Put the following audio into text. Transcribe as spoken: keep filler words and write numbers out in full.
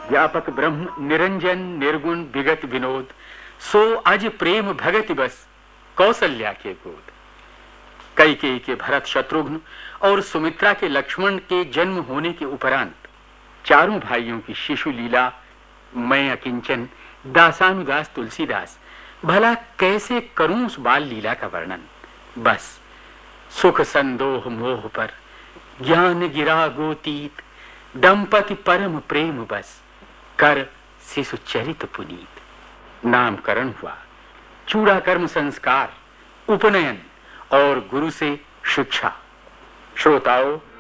व्यापक ब्रह्म निरंजन निर्गुण विगत विनोद, सो अज प्रेम भगति बस कौशल्या के गोद। कैकेयी के भरत शत्रुघ्न और सुमित्रा के लक्ष्मण के जन्म होने के उपरांत चारों भाइयों की शिशु लीला मैं अकिंचन दासानुदास तुलसीदास भला कैसे करूं उस बाल लीला का वर्णन। बस सुख संदोह मोह पर ज्ञान गिरा गोतीत, दंपति परम प्रेम बस कर शिशु चरित पुनीत। नामकरण हुआ, चूड़ा कर्म संस्कार, उपनयन और गुरु से शिक्षा। श्रोताओं,